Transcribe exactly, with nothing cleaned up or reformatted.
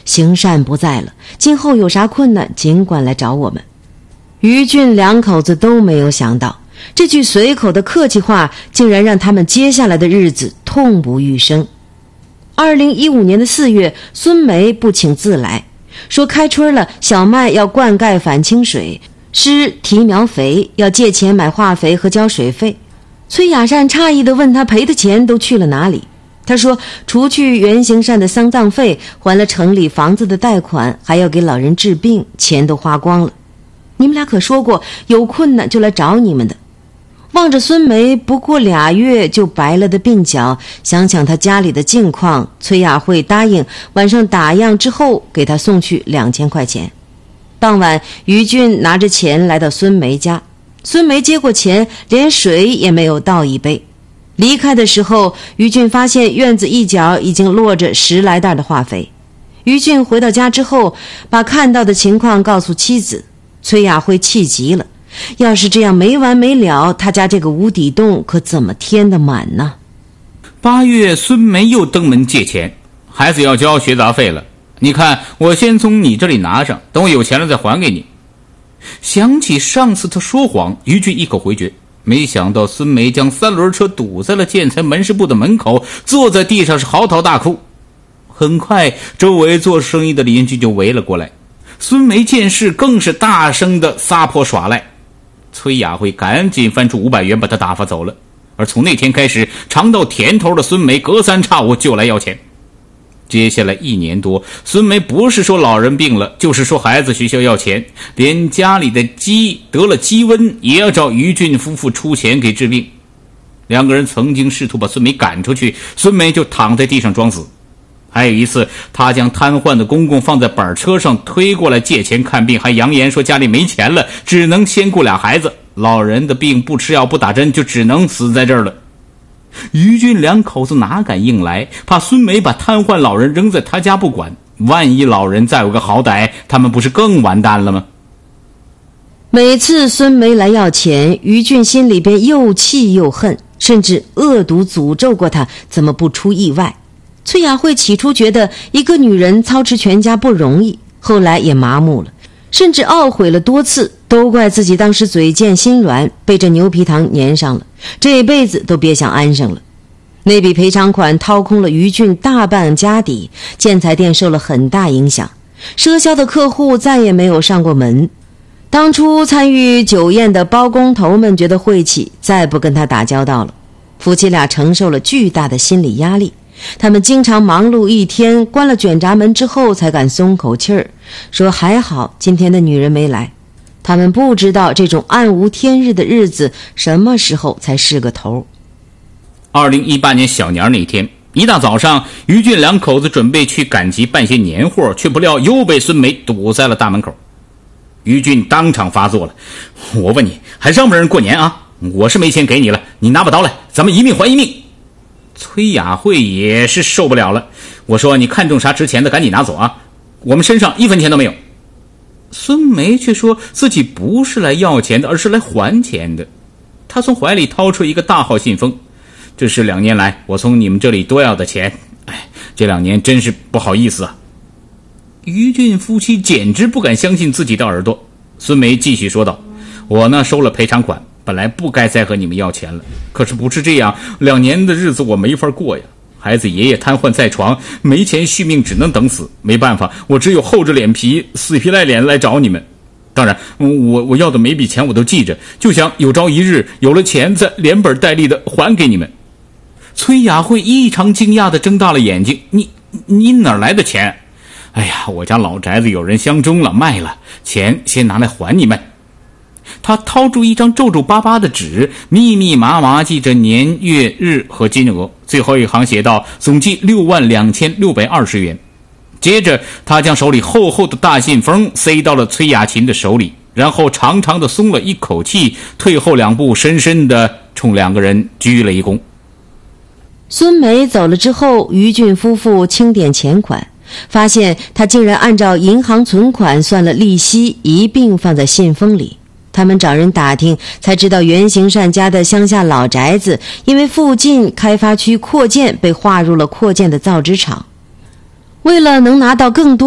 行善不在了，今后有啥困难尽管来找我们。于俊两口子都没有想到，这句随口的客气话竟然让他们接下来的日子痛不欲生。二零一五年的四月，孙梅不请自来，说开春了，小麦要灌溉反清水，施提苗肥，要借钱买化肥和交水费。崔雅善诧异地问他赔的钱都去了哪里。他说除去袁行善的丧葬费，还了城里房子的贷款，还要给老人治病，钱都花光了。你们俩可说过有困难就来找你们的。望着孙梅不过俩月就白了的鬓角，想想他家里的境况，崔雅慧答应晚上打烊之后给他送去两千块钱。当晚，于俊拿着钱来到孙梅家，孙梅接过钱，连水也没有倒一杯。离开的时候，于俊发现院子一角已经落着十来袋的化肥。于俊回到家之后，把看到的情况告诉妻子，崔雅慧气急了。要是这样没完没了，他家这个无底洞可怎么填得满呢？ 八月，孙梅又登门借钱，孩子要交学杂费了，你看我先从你这里拿上，等我有钱了再还给你。想起上次他说谎，于俊一口回绝。没想到孙梅将三轮车堵在了建材门市部的门口，坐在地上是嚎啕大哭。很快，周围做生意的邻居就围了过来，孙梅见势更是大声的撒泼耍赖。崔雅慧赶紧翻出五百元把他打发走了。而从那天开始，尝到甜头的孙梅隔三差五就来要钱。接下来一年多，孙梅不是说老人病了，就是说孩子学校要钱，连家里的鸡得了鸡瘟也要找于俊夫妇出钱给治病。两个人曾经试图把孙梅赶出去，孙梅就躺在地上装死。还有一次，他将瘫痪的公公放在板车上推过来借钱看病，还扬言说家里没钱了，只能先顾俩孩子，老人的病不吃药不打针就只能死在这儿了。于俊两口子哪敢硬来，怕孙梅把瘫痪老人扔在他家不管，万一老人再有个好歹，他们不是更完蛋了吗？ 每次孙梅来要钱，于俊心里边又气又恨，甚至恶毒诅咒过他怎么不出意外。崔雅慧起初觉得一个女人操持全家不容易，后来也麻木了，甚至懊悔了多次，都怪自己当时嘴贱心软，被这牛皮糖粘上了，这辈子都别想安生了。那笔赔偿款掏空了于俊大半家底，建材店受了很大影响，赊销的客户再也没有上过门。当初参与酒宴的包工头们觉得晦气，再不跟他打交道了。夫妻俩承受了巨大的心理压力，他们经常忙碌一天，关了卷闸门之后才敢松口气儿，说还好今天的女人没来。他们不知道这种暗无天日的日子什么时候才是个头。 二零一八年小年那天，一大早上，于俊两口子准备去赶集办些年货，却不料又被孙梅堵在了大门口。于俊当场发作了，我问你还让不让人过年啊？我是没钱给你了，你拿把刀来，咱们一命还一命。崔雅慧也是受不了了，我说你看中啥值钱的赶紧拿走啊，我们身上一分钱都没有。孙梅却说自己不是来要钱的，而是来还钱的。他从怀里掏出一个大号信封，这是两年来我从你们这里多要的钱，哎，这两年真是不好意思啊。于俊夫妻简直不敢相信自己的耳朵。孙梅继续说道，我呢收了赔偿款，本来不该再和你们要钱了，可是不是这样，两年的日子我没法过呀。孩子爷爷瘫痪在床，没钱续命，只能等死，没办法，我只有厚着脸皮死皮赖脸来找你们。当然我我要的每笔钱我都记着，就想有朝一日有了钱再连本带利的还给你们。崔雅慧异常惊讶地睁大了眼睛，你你哪来的钱？哎呀，我家老宅子有人相中了，卖了，钱先拿来还你们。他掏出一张皱皱巴巴的纸，密密麻麻记着年月日和金额，最后一行写道总计六万两千六百二十元。接着他将手里厚厚的大信封塞到了崔雅琴的手里，然后长长的松了一口气，退后两步，深深的冲两个人鞠了一躬。 孙梅走了之后，于俊夫妇清点钱款，发现他竟然按照银行存款算了利息，一并放在信封里。他们找人打听，才知道袁行善家的乡下老宅子因为附近开发区扩建被划入了扩建的造纸厂。为了能拿到更多